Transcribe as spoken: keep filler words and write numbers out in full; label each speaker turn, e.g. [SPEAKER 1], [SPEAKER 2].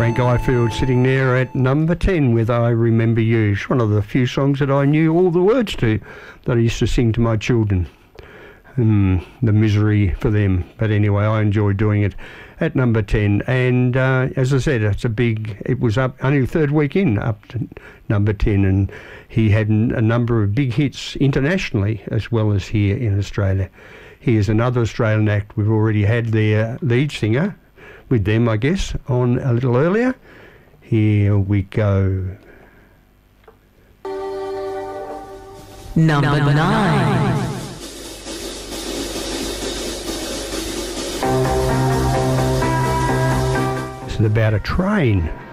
[SPEAKER 1] Frank Ifield sitting there at number ten with I Remember You. It's one of the few songs that I knew all the words to that I used to sing to my children. Mm, the misery for them. But anyway, I enjoy doing it at number ten. And uh, as I said, it's a big, it was up only the third week in, up to number ten. And he had a number of big hits internationally as well as here in Australia. He is another Australian act. We've already had their lead singer with them, I guess, on a little earlier. Here we go.
[SPEAKER 2] Number, Number nine. nine.
[SPEAKER 1] This is about a train.